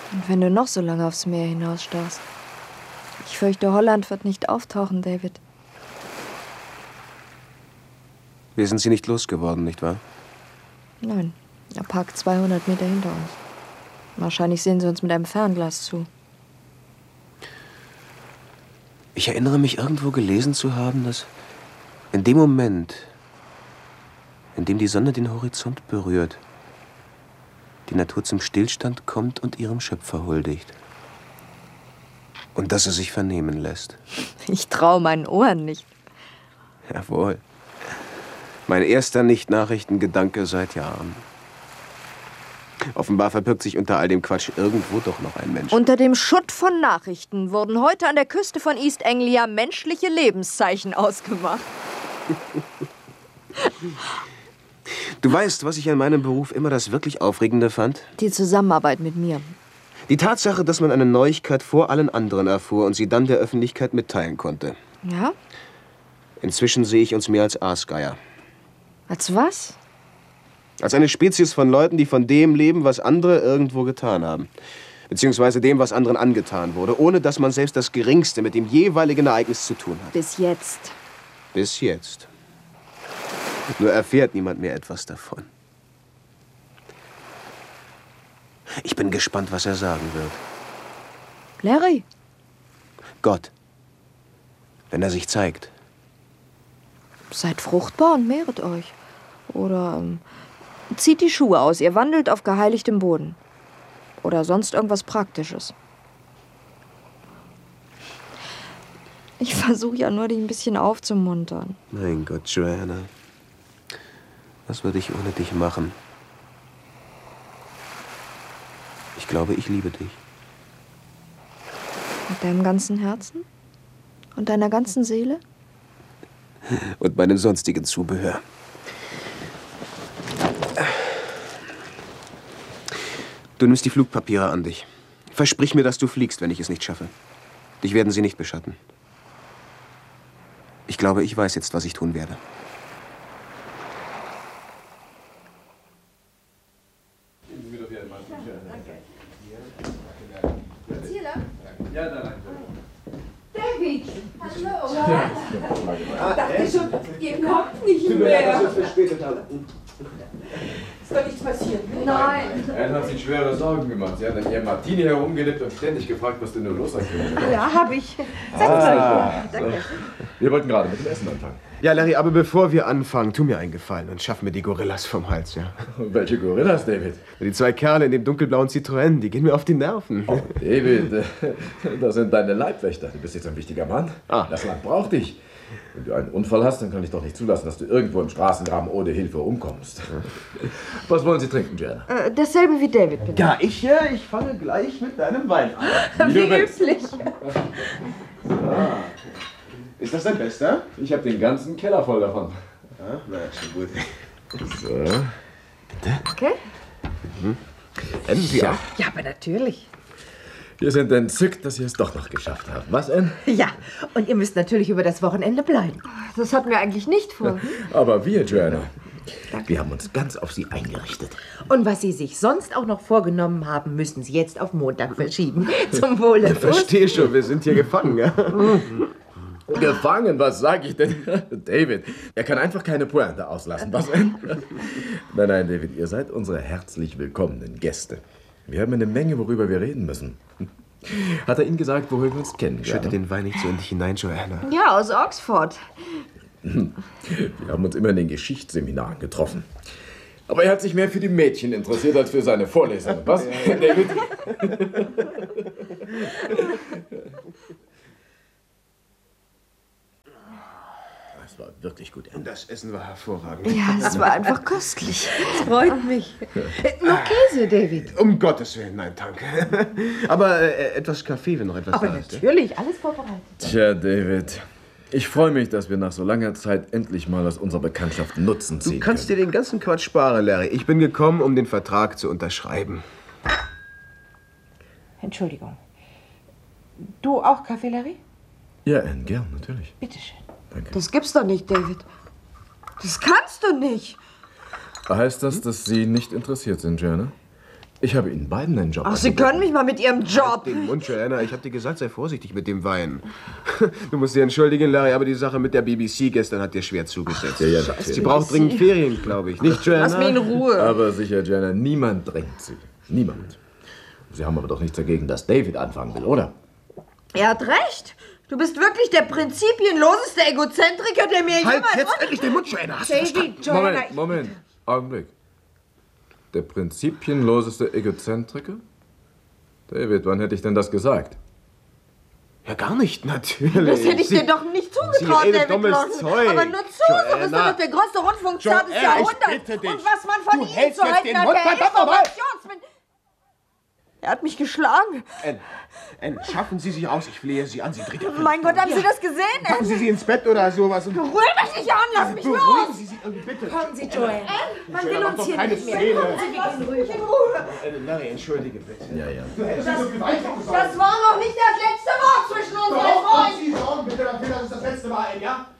Und wenn du noch so lange aufs Meer hinausstarrst. Ich fürchte, Holland wird nicht auftauchen, David. Wir sind sie nicht losgeworden, nicht wahr? Nein, er parkt 200 Meter hinter uns. Wahrscheinlich sehen sie uns mit einem Fernglas zu. Ich erinnere mich, irgendwo gelesen zu haben, dass in dem Moment, in dem die Sonne den Horizont berührt, die Natur zum Stillstand kommt und ihrem Schöpfer huldigt. Und dass er sich vernehmen lässt. Ich traue meinen Ohren nicht. Jawohl. Mein erster Nicht-Nachrichten-Gedanke seit Jahren. Offenbar verbirgt sich unter all dem Quatsch irgendwo doch noch ein Mensch. Unter dem Schutt von Nachrichten wurden heute an der Küste von East Anglia menschliche Lebenszeichen ausgemacht. Du weißt, was ich an meinem Beruf immer das wirklich Aufregende fand? Die Zusammenarbeit mit mir. Die Tatsache, dass man eine Neuigkeit vor allen anderen erfuhr und sie dann der Öffentlichkeit mitteilen konnte. Ja? Inzwischen sehe ich uns mehr als Aasgeier. Als was? Als eine Spezies von Leuten, die von dem leben, was andere irgendwo getan haben. Beziehungsweise dem, was anderen angetan wurde, ohne dass man selbst das Geringste mit dem jeweiligen Ereignis zu tun hat. Bis jetzt. Bis jetzt. Nur erfährt niemand mehr etwas davon. Ich bin gespannt, was er sagen wird. Larry? Gott. Wenn er sich zeigt. Seid fruchtbar und mehret euch. Oder zieht die Schuhe aus, ihr wandelt auf geheiligtem Boden. Oder sonst irgendwas Praktisches. Ich versuche ja nur, dich ein bisschen aufzumuntern. Mein Gott, Joanna. Was würde ich ohne dich machen? Ich glaube, ich liebe dich. Mit deinem ganzen Herzen? Und deiner ganzen Seele? Und meinem sonstigen Zubehör. Du nimmst die Flugpapiere an dich. Versprich mir, dass du fliegst, wenn ich es nicht schaffe. Dich werden sie nicht beschatten. Ich glaube, ich weiß jetzt, was ich tun werde. Ja, da lang. David! Hallo! Ich dachte schon, ihr kommt nicht mehr. Ist doch nichts passiert. Nein. Er hat sich schwere Sorgen gemacht. Sie hat an ihrem Martini herumgelippt und ständig gefragt, was denn nur los ist. Ja, hab ich. Danke. Wir wollten gerade mit dem Essen anfangen. Ja, Larry, aber bevor wir anfangen, tu mir einen Gefallen und schaff mir die Gorillas vom Hals, ja? Welche Gorillas, David? Die zwei Kerle in dem dunkelblauen Citroën, die gehen mir auf die Nerven. Oh, David, das sind deine Leibwächter. Du bist jetzt ein wichtiger Mann. Ah. Das Land braucht dich. Wenn du einen Unfall hast, dann kann ich doch nicht zulassen, dass du irgendwo im Straßengraben ohne Hilfe umkommst. Was wollen Sie trinken, Joanna? Dasselbe wie David, bitte. Ja, ich fange gleich mit deinem Wein an. Wie üblich. Ist das dein Bester? Ich habe den ganzen Keller voll davon. Ja, na, schon gut. So. Okay. Enden Sie auch? Ja, aber natürlich. Wir sind entzückt, dass Sie es doch noch geschafft haben. Was, Ann? Ja, und ihr müsst natürlich über das Wochenende bleiben. Das hatten wir eigentlich nicht vor. Aber wir, Joanna, wir haben uns ganz auf Sie eingerichtet. Und was Sie sich sonst auch noch vorgenommen haben, müssen Sie jetzt auf Montag verschieben. Zum Wohle. Ich verstehe schon, wir sind hier gefangen, ja? Gefangen? Was sag ich denn? David, er kann einfach keine Pointe auslassen. Was denn? Nein, David, ihr seid unsere herzlich willkommenen Gäste. Wir haben eine Menge, worüber wir reden müssen. Hat er Ihnen gesagt, woher wir uns kennen? Schütte den Wein nicht so in dich hinein, Joanna. Ja, aus Oxford. Wir haben uns immer in den Geschichtsseminaren getroffen. Aber er hat sich mehr für die Mädchen interessiert als für seine Vorlesungen. Was, David? Das war wirklich gut. Das Essen war hervorragend. Ja, es war einfach köstlich. Das freut mich. Noch Käse, David. Um Gottes Willen, nein, danke. Aber etwas Kaffee, wenn noch etwas Aber da ist. natürlich, alles vorbereitet. Tja, David, ich freue mich, dass wir nach so langer Zeit endlich mal aus unserer Bekanntschaft Nutzen ziehen Du kannst dir können. den ganzen Quatsch sparen, Larry. Ich bin gekommen, um den Vertrag zu unterschreiben. Entschuldigung. Du auch Kaffee, Larry? Ja, Ann, gern, natürlich. Bitteschön. Danke. Das gibt's doch nicht, David. Das kannst du nicht. Heißt das, dass Sie nicht interessiert sind, Joanna? Ich habe Ihnen beiden einen Job Ach, Sie können mich mal mit Ihrem Job. Den Mund, Joanna. Ich hab dir gesagt, sei vorsichtig mit dem Wein. Du musst dir entschuldigen, Larry, aber die Sache mit der BBC gestern hat dir schwer zugesetzt. Ja, Sie braucht dringend Ferien, glaube ich. Nicht, Joanna? Lass mich in Ruhe. Aber sicher, Joanna, niemand drängt Sie. Niemand. Sie haben aber doch nichts dagegen, dass David anfangen will, oder? Er hat recht. Du bist wirklich der prinzipienloseste Egozentriker, der mir Halt jemals... jetzt endlich den Mund, Joanna. Hast du verstanden? David, Joanna... Moment. Augenblick. Der prinzipienloseste Egozentriker? David, wann hätte ich denn das gesagt? Ja, gar nicht, natürlich. Das hätte ich dir doch nicht zugetraut, redet David dummes Lawson. Zeug. Aber nur zu, du bist doch der größte Rundfunkstar des Joanna, ich Jahrhunderts. bitte dich. Und was man von Du ihm hältst zu jetzt halten den hat, Mund, der verdammt nochmal. Er hat mich geschlagen. Anne, schaffen Sie sich aus. Ich flehe Sie an. Sie dreht ja völlig Mein Gott, durch. haben Sie das gesehen? Packen Sie sie ins Bett oder sowas. Und Rühr mich nicht an, lass mich beruhigen los. Sie sich irgendwie, bitte. Kommen Sie, Joanne. Man Joanna, will mach uns doch hier keine nicht mehr. Szene. Lass mich in Ruhe. Larry, entschuldige bitte. Ja. Du hättest nicht so viel Wein Das war noch nicht das letzte Wort zwischen uns, mein Freund. Sie sorgen bitte dafür, dass es das letzte Mal, ja?